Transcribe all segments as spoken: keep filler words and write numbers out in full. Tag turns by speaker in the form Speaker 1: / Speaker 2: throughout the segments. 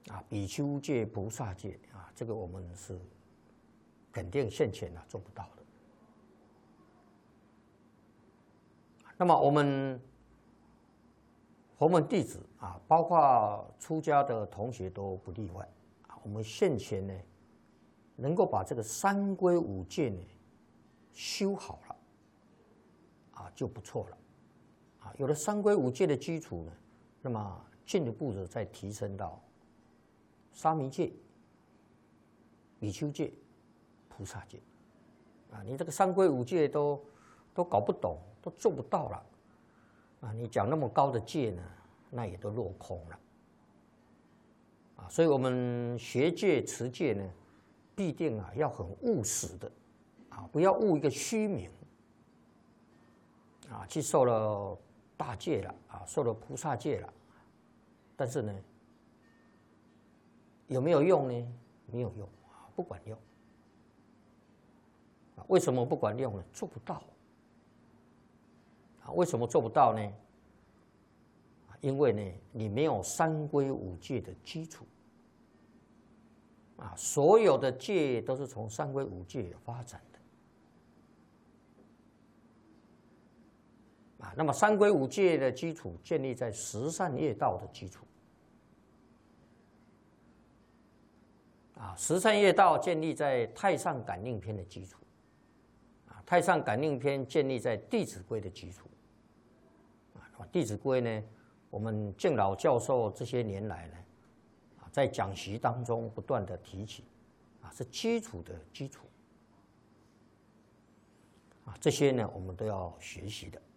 Speaker 1: 啊，比丘戒、菩萨戒啊，这个我们是肯定现前啊做不到的。那么我们佛门弟子啊，包括出家的同学都不例外啊，我们现前呢，能够把这个三规五戒呢修好了啊，就不错了啊。有了三规五戒的基础呢，那么进一步的再提升到沙弥戒、比丘戒、菩萨戒啊，你这个三规五戒都都搞不懂，都做不到了啊！你讲那么高的戒呢，那也都落空了啊！所以我们学戒、持戒呢，必定啊要很务实的啊，不要务一个虚名啊，去受了大戒了啊，受了菩萨戒了，但是呢，有没有用呢？没有用啊，不管用啊！为什么不管用呢？做不到啊！为什么做不到呢？因为呢，你没有三规五戒的基础啊，所有的戒都是从三规五戒发展的啊。那么三规五戒的基础建立在十善业道的基础。啊，十善业道建立在太上感应篇的基础，啊，太上感应篇建立在弟子规的基础，啊，弟子规呢，我们敬老教授这些年来呢，啊，在讲习当中不断的提起，啊，是基础的基础，啊，这些呢我们都要学习的，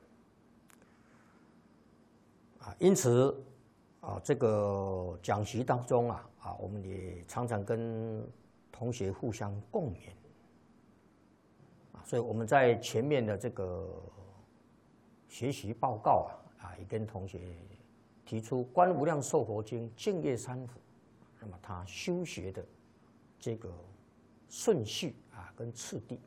Speaker 1: 啊，因此。啊，这个讲习当中啊，啊，我们也常常跟同学互相共勉啊，所以我们在前面的这个学习报告啊，啊，也跟同学提出《观无量寿佛经》净业三福，那么他修学的这个顺序啊跟次第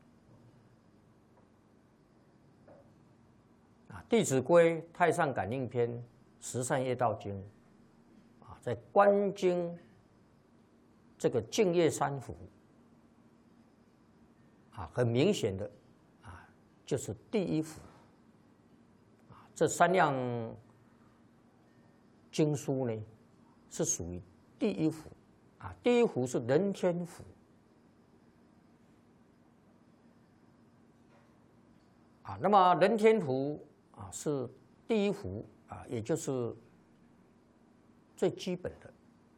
Speaker 1: 啊，《弟子规》《太上感应篇》《十善业道经》。在观经这个净业三福啊，很明显的啊，就是第一福啊，这三样经书呢是属于第一福啊，第一福是人天福啊，那么人天福啊是第一福啊，也就是最基本的。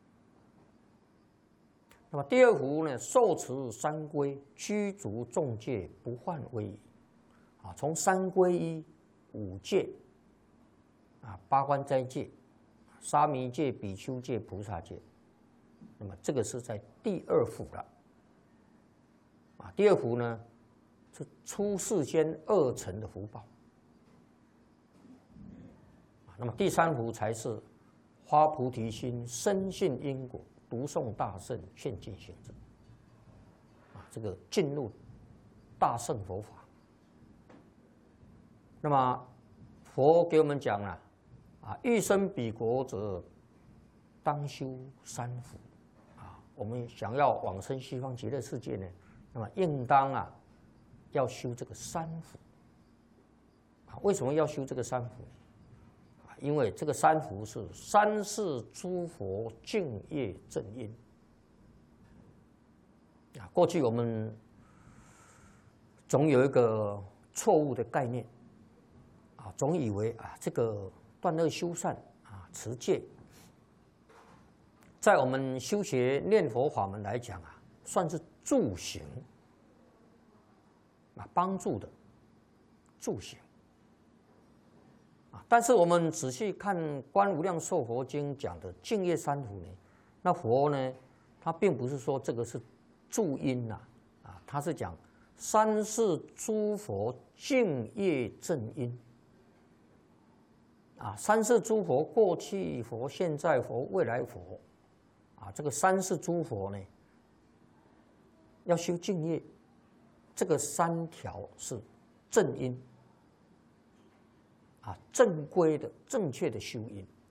Speaker 1: 那么第二福呢，受持三规，居足众戒，不患威仪。啊，从三皈依、五戒、啊八关斋戒、沙弥戒、比丘戒、菩萨戒，那么这个是在第二福了。啊，第二福呢是出世间二乘的福报。啊，那么第三福才是发菩提心，深信因果，读诵大圣，劝进行者。啊，这个进入大乘佛法。那么佛给我们讲了，啊，欲生彼国者，当修三福。啊，我们想要往生西方极乐世界呢，那么应当啊，要修这个三福。啊，为什么要修这个三福？因为这个三福是三世诸佛敬业正因啊。过去我们总有一个错误的概念啊，总以为啊这个断恶修善啊、持戒，在我们修学念佛法门来讲啊，算是助行啊，帮助的助行。但是我们仔细看《观无量寿佛经》讲的净业三福呢，那佛呢，他并不是说这个是助因呐，啊，他是讲三世诸佛净业正因，啊，三世诸佛，过去佛、现在佛、未来佛，啊，这个三世诸佛呢，要修净业，这个三条是正因。啊，正规的、正确的修因